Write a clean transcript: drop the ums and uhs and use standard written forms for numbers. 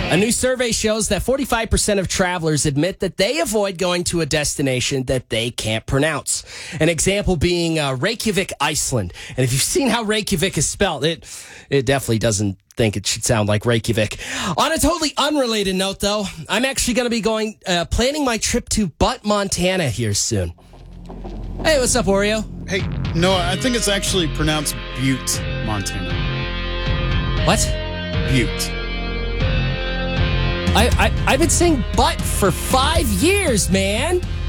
A new survey shows that 45% of travelers admit that they avoid going to a destination that they can't pronounce. An example being Reykjavik, Iceland. And if you've seen how Reykjavik is spelled, it definitely doesn't think it should sound like Reykjavik. On a totally unrelated note, though, I'm actually going to be planning my trip to Butte, Montana here soon. Hey, what's up, Oreo? Hey, no, I think it's actually pronounced Butte, Montana. What? Butte. I've been saying butt for 5 years, man.